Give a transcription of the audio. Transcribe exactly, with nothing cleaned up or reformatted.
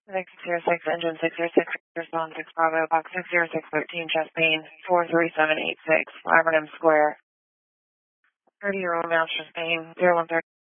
six zero six, engine six zero six, respond six Bravo, box six zero six thirteen, chest pain, four three seven eight six, Labrador Square. thirty year old mouse chest pain, zero one thirty.